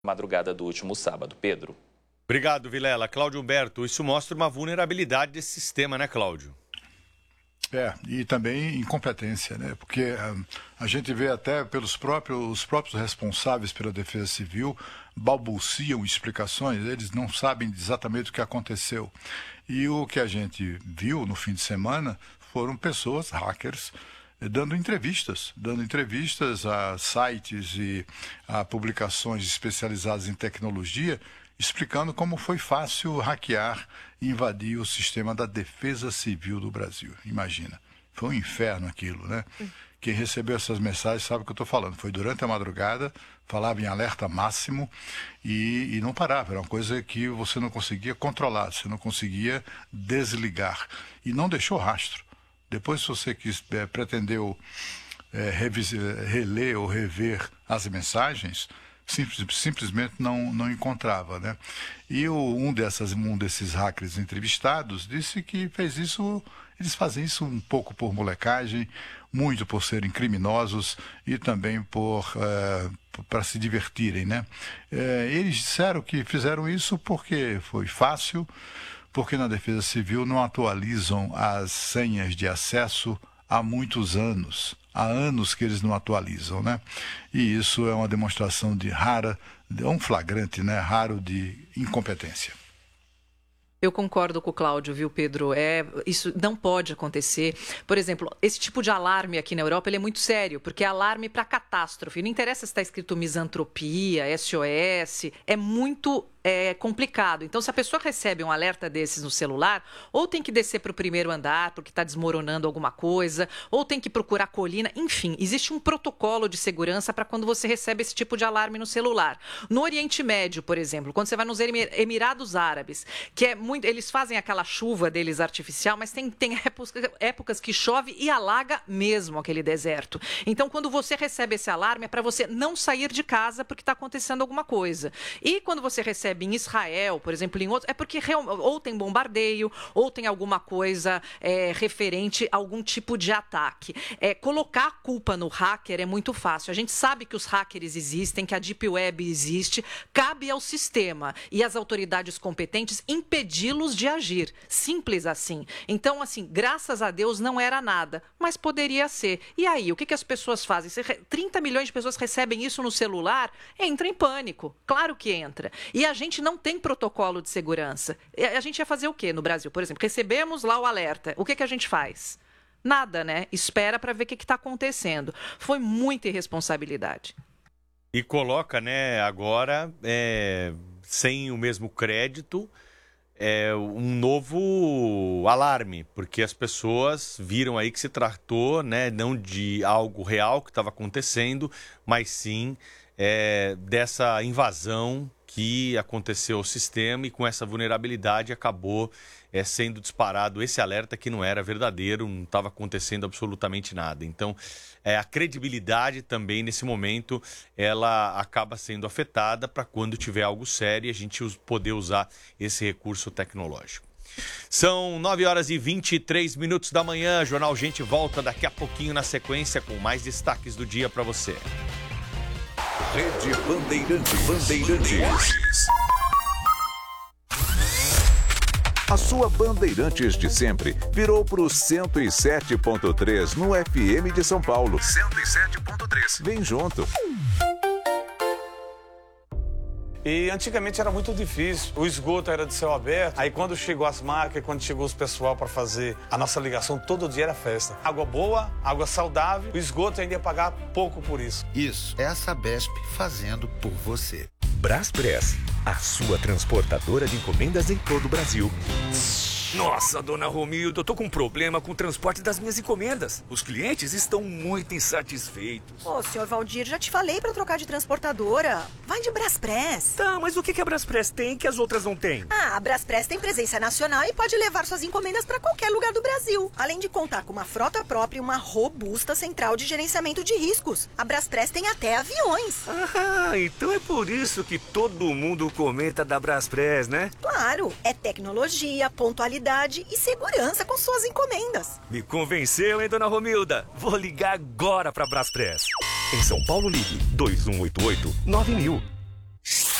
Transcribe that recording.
madrugada do último sábado. Pedro. Obrigado, Vilela. Cláudio Humberto, isso mostra uma vulnerabilidade desse sistema, né, Cláudio? E também incompetência, né? Porque a gente vê até os próprios responsáveis pela Defesa Civil balbuciam explicações, eles não sabem exatamente o que aconteceu. E o que a gente viu no fim de semana foram pessoas, hackers, dando entrevistas a sites e a publicações especializadas em tecnologia, explicando como foi fácil hackear e invadir o sistema da Defesa Civil do Brasil. Imagina, foi um inferno aquilo, né? Quem recebeu essas mensagens sabe o que eu estou falando. Foi durante a madrugada, falava em alerta máximo e não parava. Era uma coisa que você não conseguia controlar, você não conseguia desligar. E não deixou rastro. Depois, se você pretendeu reler ou rever as mensagens, simplesmente não encontrava, né? E um desses hackers entrevistados disse que fez isso, eles fazem isso um pouco por molecagem, muito por serem criminosos e também para se divertirem, né? Eles disseram que fizeram isso porque foi fácil, porque na Defesa Civil não atualizam as senhas de acesso há muitos anos. Há anos que eles não atualizam, né? E isso é uma demonstração um flagrante, né, raro de incompetência. Eu concordo com o Cláudio, viu, Pedro? Isso não pode acontecer. Por exemplo, esse tipo de alarme aqui na Europa ele é muito sério, porque é alarme para catástrofe. Não interessa se está escrito misantropia, SOS, é muito complicado. Então, se a pessoa recebe um alerta desses no celular, ou tem que descer para o primeiro andar porque está desmoronando alguma coisa, ou tem que procurar colina, enfim, existe um protocolo de segurança para quando você recebe esse tipo de alarme no celular. No Oriente Médio, por exemplo, quando você vai nos Emirados Árabes, que é muito, eles fazem aquela chuva deles artificial, mas tem épocas que chove e alaga mesmo aquele deserto. Então, quando você recebe esse alarme, é para você não sair de casa porque está acontecendo alguma coisa. E quando você recebe em Israel, por exemplo, em outros, é porque ou tem bombardeio, ou tem alguma coisa referente a algum tipo de ataque. Colocar a culpa no hacker é muito fácil. A gente sabe que os hackers existem, que a Deep Web existe, cabe ao sistema e às autoridades competentes impedi-los de agir. Simples assim. Então, assim, graças a Deus não era nada, mas poderia ser. E aí, o que as pessoas fazem? 30 milhões de pessoas recebem isso no celular, entra em pânico. Claro que entra. E a gente não tem protocolo de segurança. A gente ia fazer o quê no Brasil? Por exemplo, recebemos lá o alerta. O que a gente faz? Nada, né? Espera para ver o que está acontecendo. Foi muita irresponsabilidade. E coloca, né, agora, sem o mesmo crédito, um novo alarme, porque as pessoas viram aí que se tratou, né, não de algo real que estava acontecendo, mas sim dessa invasão que aconteceu ao sistema e com essa vulnerabilidade acabou sendo disparado esse alerta que não era verdadeiro, não estava acontecendo absolutamente nada. Então, a credibilidade também, nesse momento, ela acaba sendo afetada para quando tiver algo sério a gente poder usar esse recurso tecnológico. São 9h23 da manhã, Jornal Gente volta daqui a pouquinho na sequência com mais destaques do dia para você. Rede Bandeirantes. A sua Bandeirantes de sempre virou para o 107.3 no FM de São Paulo. 107.3. Vem junto. E antigamente era muito difícil, o esgoto era de céu aberto, aí quando chegou as máquinas, quando chegou os pessoal para fazer a nossa ligação, todo dia era festa. Água boa, água saudável, o esgoto ainda ia pagar pouco por isso. Isso é a Sabesp fazendo por você. Braspress, a sua transportadora de encomendas em todo o Brasil. Nossa, dona Romilda, eu tô com um problema com o transporte das minhas encomendas. Os clientes estão muito insatisfeitos. Ô, senhor Valdir, já te falei pra trocar de transportadora. Vai de Braspress. Tá, mas o que a Braspress tem que as outras não têm? A Braspress tem presença nacional e pode levar suas encomendas pra qualquer lugar do Brasil. Além de contar com uma frota própria e uma robusta central de gerenciamento de riscos. A Braspress tem até aviões. Ah, então é por isso que todo mundo comenta da Braspress, né? Claro, é tecnologia, pontualidade e segurança com suas encomendas. Me convenceu, hein, dona Romilda? Vou ligar agora pra Braspress. Em São Paulo, ligue 2188-9000.